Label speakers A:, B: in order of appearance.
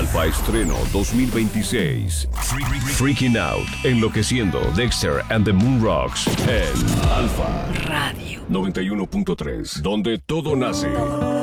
A: Alpha Estreno 2026. Freaking Out, Enloqueciendo, Dexter and the Moon Rocks en Alpha
B: Radio
A: 91.3, donde todo nace.